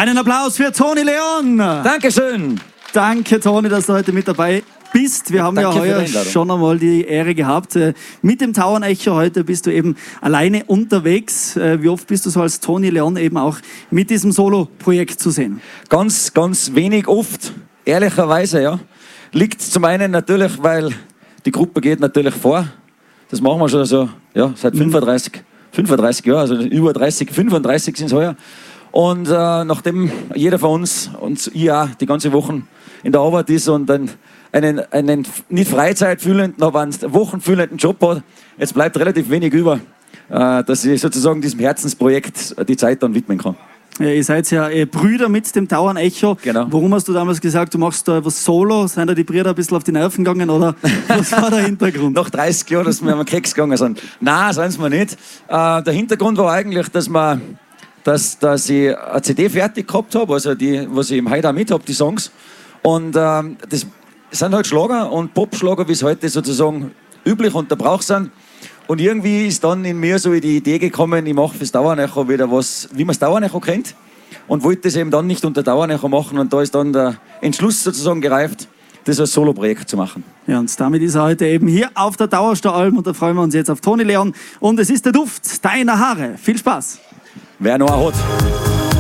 Einen Applaus für Toni Leon. Dankeschön. Danke, Toni, dass du heute mit dabei bist. Wir haben ja heuer schon einmal die Ehre gehabt. Mit dem Tauernecho heute bist du eben alleine unterwegs. Wie oft bist du so als Toni Leon eben auch mit diesem Solo-Projekt zu sehen? Ganz, ganz wenig oft, ehrlicherweise, ja. Liegt zum einen natürlich, weil die Gruppe geht natürlich vor. Das machen wir schon so, ja, seit 35 Jahren, also über 35 sind es heuer. Und nachdem jeder von uns und ich auch die ganze Woche in der Arbeit ist und einen nicht freizeitfühlenden, aber einen wochenfühlenden Job hat, jetzt bleibt relativ wenig über, dass ich sozusagen diesem Herzensprojekt die Zeit dann widmen kann. Ja, ihr seid ja Brüder mit dem Tauernecho. Genau. Warum hast du damals gesagt, du machst da was solo? Sind da die Brüder ein bisschen auf die Nerven gegangen oder was war der Hintergrund? Nach 30 Jahren, dass wir am Keks gegangen sind. Nein, seien wir nicht. Der Hintergrund war eigentlich, dass ich eine CD fertig gehabt habe, also die, was ich im heute auch mit habe, die Songs. Und das sind halt Schlager und Popschlager, wie es heute sozusagen üblich und der Brauch sind. Und irgendwie ist dann in mir so die Idee gekommen, ich mache fürs Tauernecho wieder was, wie man das Tauernecho kennt. Und wollte das eben dann nicht unter Tauernecho machen. Und da ist dann der Entschluss sozusagen gereift, das als Solo-Projekt zu machen. Ja, und damit ist er heute eben hier auf der Dauerstaralm und da freuen wir uns jetzt auf Toni Leon. Und es ist der Duft deiner Haare. Viel Spaß! Wer noch hat.